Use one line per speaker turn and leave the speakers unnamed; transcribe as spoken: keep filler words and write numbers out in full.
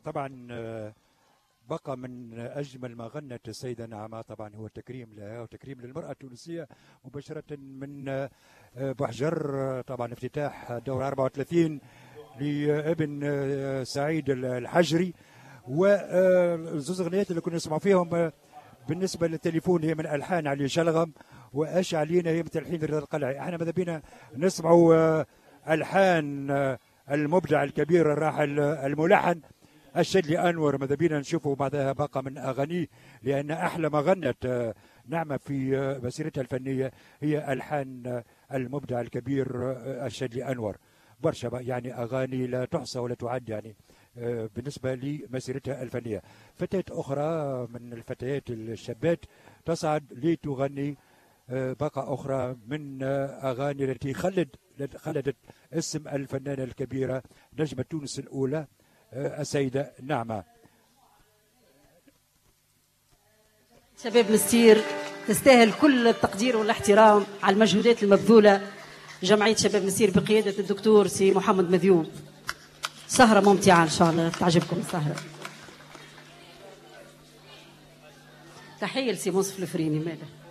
طبعا بقى من أجمل ما غنت السيدة نعمة طبعا هو تكريم لها وتكريم للمرأة التونسية مباشرة من بحجر. طبعا افتتاح دورة أربعة وثلاثين لابن سعيد الحجري، وزوز اغنيات اللي كنا نسمعوا فيهم بالنسبة للتليفون هي من ألحان علي شلغم، وأش علينا هي من تلحين رضا القلعي. احنا ماذا بينا نسمعوا ألحان المبدع الكبير الراحل الملحن الشدلي أنور. ماذا بينا نشوفوا بعدها باقة من أغانيه، لأن أحلى ما غنت نعمة في مسيرتها الفنية هي ألحان المبدع الكبير الشدلي أنور. برشا يعني أغاني لا تحصى ولا تعد يعني بالنسبة لمسيرتها الفنية. فتاة أخرى من الفتيات الشابات تصعد لتغني باقة أخرى من أغاني التي خلد خلدت اسم الفنانة الكبيرة نجمة تونس الأولى السيدة نعمة.
شباب مستير تستاهل كل التقدير والاحترام على المجهودات المبذولة. جمعية شباب مستير بقيادة الدكتور سي محمد مذيوب. سهرة ممتعة إن شاء الله تعجبكم السهرة. تحية لسي منصف الفريني ماله.